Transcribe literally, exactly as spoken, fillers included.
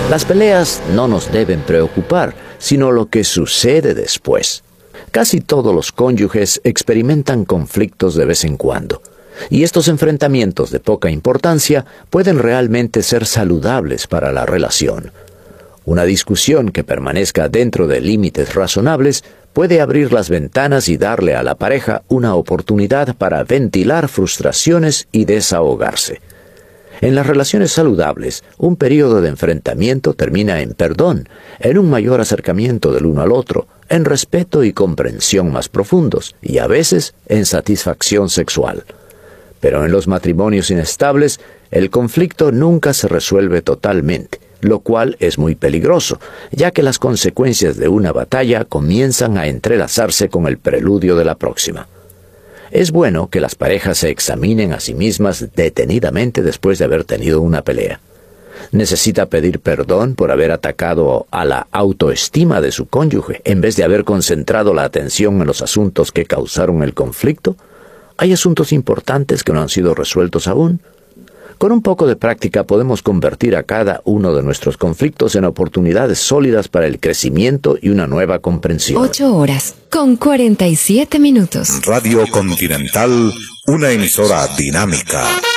Las peleas no nos deben preocupar, sino lo que sucede después. Casi todos los cónyuges experimentan conflictos de vez en cuando, y estos enfrentamientos de poca importancia pueden realmente ser saludables para la relación. Una discusión que permanezca dentro de límites razonables puede abrir las ventanas y darle a la pareja una oportunidad para ventilar frustraciones y desahogarse. En las relaciones saludables, un periodo de enfrentamiento termina en perdón, en un mayor acercamiento del uno al otro, en respeto y comprensión más profundos, y a veces en satisfacción sexual. Pero en los matrimonios inestables, el conflicto nunca se resuelve totalmente, lo cual es muy peligroso, ya que las consecuencias de una batalla comienzan a entrelazarse con el preludio de la próxima. Es bueno que las parejas se examinen a sí mismas detenidamente después de haber tenido una pelea. ¿Necesita pedir perdón por haber atacado a la autoestima de su cónyuge en vez de haber concentrado la atención en los asuntos que causaron el conflicto? ¿Hay asuntos importantes que no han sido resueltos aún? Con un poco de práctica podemos convertir a cada uno de nuestros conflictos en oportunidades sólidas para el crecimiento y una nueva comprensión. Ocho horas con cuarenta y siete minutos. Radio Continental, una emisora dinámica.